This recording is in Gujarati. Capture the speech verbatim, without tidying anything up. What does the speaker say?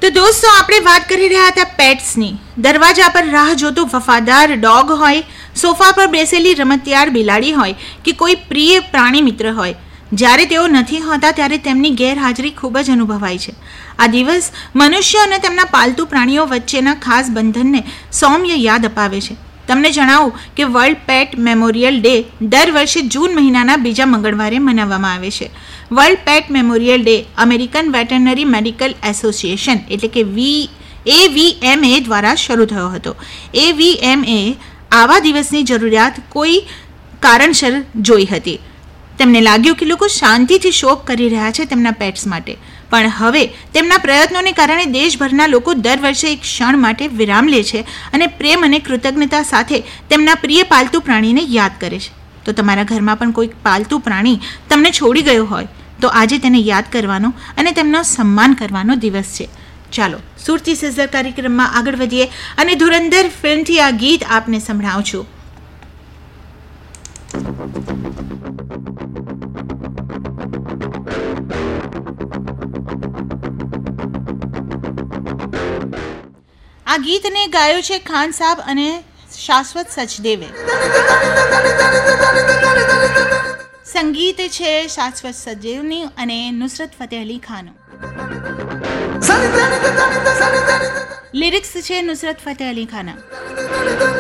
તો દોસ્તો, આપણે વાત કરી રહ્યા હતા પેટ્સની. દરવાજા પર રાહ જોતો વફાદાર ડોગ હોય, સોફા પર બેસેલી રમતિયાળ બિલાડી હોય કે કોઈ પ્રિય પ્રાણી મિત્ર હોય, જ્યારે તેઓ નથી હોતા ત્યારે તેમની ગેરહાજરી ખૂબ જ અનુભવાય છે. આ દિવસ મનુષ્ય અને તેમના પાલતુ પ્રાણીઓ વચ્ચેના ખાસ બંધનને સૌમ્ય યાદ અપાવે છે. તમને જણાવું કે વર્લ્ડ પેટ મેમોરિયલ ડે દર વર્ષે જૂન મહિનાના બીજા મંગળવારે મનાવવામાં આવે છે. વર્લ્ડ પેટ memorial day American veterinary medical association એટલે કે વી એ વી એમ એ દ્વારા શરૂ થયો હતો. એ વી એમ એ આવા દિવસની જરૂરિયાત કોઈ કારણસર જોઈ હતી. તેમને લાગ્યું કે લોકો શાંતિથી શોક કરી રહ્યા છે તેમના પેટ્સ માટે, પણ હવે તેમના પ્રયત્નોને કારણે દેશભરના લોકો દર વર્ષે એક ક્ષણ માટે વિરામ લે છે અને પ્રેમ અને કૃતજ્ઞતા સાથે તેમના પ્રિય પાલતુ પ્રાણીને યાદ કરે છે. તો તમારા ઘરમાં પણ કોઈ પાલતુ પ્રાણી તમને છોડી ગયો હોય તો આજે તેને યાદ કરવાનો અને તેમનો સન્માન કરવાનો દિવસ છે. ચાલો સુરતી સિઝર કાર્યક્રમમાં આગળ વધીએ અને ધુરંધર ફિલ્મથી આ ગીત આપને સંભળાવું છું. આ ગીતને ગાયો છે ખાન સાહેબ અને શાશ્વત સચદેવે. સંગીત છે શાશ્વત સચદેવની અને નુસરત ફતેહ અલી ખાનનું. લિરિક્સ છે નુસરત ફતેહ અલી ખાના.